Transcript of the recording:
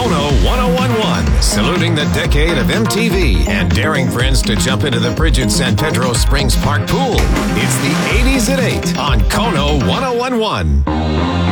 Kono 1011, saluting the decade of MTV and daring friends to jump into the frigid San Pedro Springs Park pool. It's the 80s at 8 on Kono 1011.